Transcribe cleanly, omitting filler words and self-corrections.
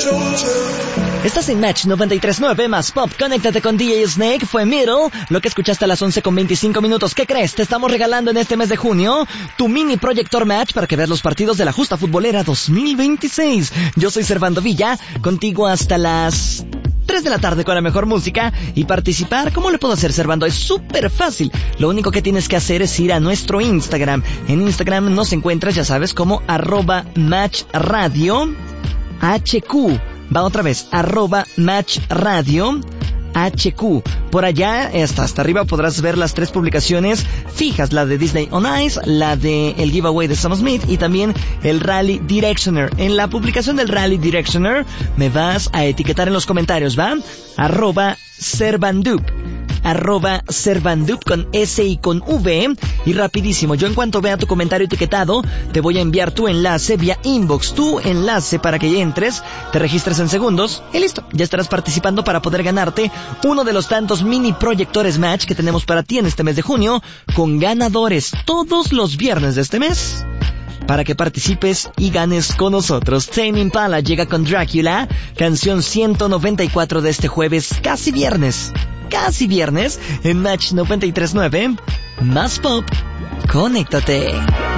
Estás en Match 93.9 más Pop. Conéctate con DJ Snake. Fue Middle, lo que escuchaste a las 11:25. ¿Qué crees? Te estamos regalando en este mes de junio tu mini proyector Match para que veas los partidos de la Justa Futbolera 2026. Yo soy Servando Villa, contigo hasta las 3 de la tarde con la mejor música. Y participar, ¿cómo le puedo hacer, Servando? Es súper fácil. Lo único que tienes que hacer es ir a nuestro Instagram. En Instagram nos encuentras, ya sabes, como @matchradio HQ. Va otra vez, @matchradio HQ. Por allá, hasta arriba podrás ver las 3 publicaciones fijas, la de Disney on Ice, la de el giveaway de Sam Smith y también el Rally Directioner. En la publicación del Rally Directioner me vas a etiquetar en los comentarios, ¿va? @Servandup con S y con V. Y rapidísimo, yo en cuanto vea tu comentario etiquetado, te voy a enviar tu enlace vía inbox, tu enlace para que ya entres, te registres en segundos y listo, ya estarás participando para poder ganarte uno de los tantos mini proyectores Match que tenemos para ti en este mes de junio, con ganadores todos los viernes de este mes, para que participes y ganes con nosotros. Tame Impala llega con Drácula, canción 194 de este jueves, casi viernes en Match 93.9 más Pop. Conéctate.